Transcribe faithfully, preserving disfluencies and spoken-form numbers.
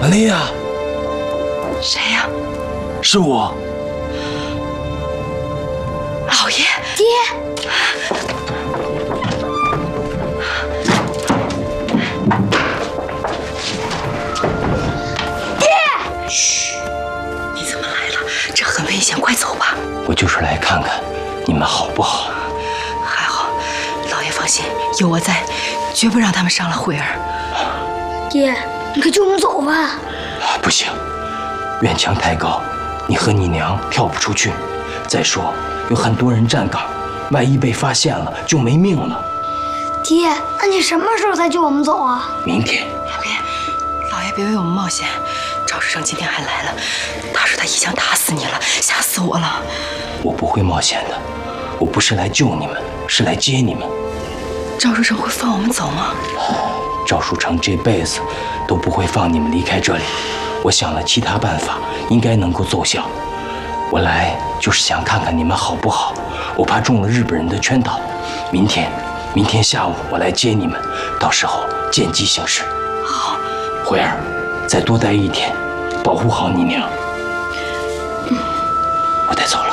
玛利亚， 谁呀？ 是我， 老爷。 爹。爹！ 嘘，你怎么来了？这很危险，快走吧。 我就是来看看你们好不好。 还好，老爷放心，有我在，绝不让他们伤了慧儿。 爹，你快救我们走吧。 不行，院墙太高，你和你娘跳不出去。再说有很多人站岗，万一被发现了就没命了。 爹，那你什么时候才救我们走啊？ 明天。 别，老爷别为我们冒险。赵书生今天还来了，他说他一想打死你了，吓死我了。 我不会冒险的，我不是来救你们，是来接你们。 赵书生会放我们走吗？ 赵书成这辈子都不会放你们离开这里。我想了其他办法，应该能够奏效。我来就是想看看你们好不好，我怕中了日本人的圈套。明天，明天下午我来接你们，到时候见机行事。 好， 慧儿，再多待一天，保护好你娘。嗯，我得走了。